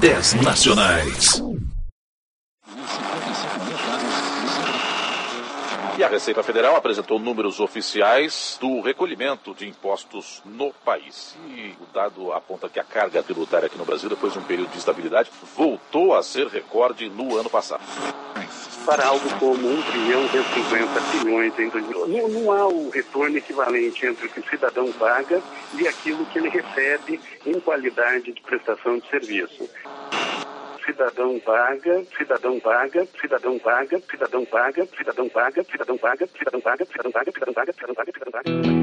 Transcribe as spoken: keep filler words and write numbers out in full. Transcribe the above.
dez nacionais. E a Receita Federal apresentou números oficiais do recolhimento de impostos no país. E o dado aponta que a carga tributária aqui no Brasil, depois de um período de estabilidade, voltou a ser recorde no ano passado. Para algo como um trilhão e cinquenta bilhões em dois mil. Não, não há o retorno equivalente entre o que o cidadão paga e aquilo que ele recebe em qualidade de prestação de serviço. Cidadão paga, cidadão paga, cidadão paga, cidadão paga, cidadão paga, cidadão paga, cidadão paga, cidadão paga, cidadão paga, cidadão paga, cidadão paga.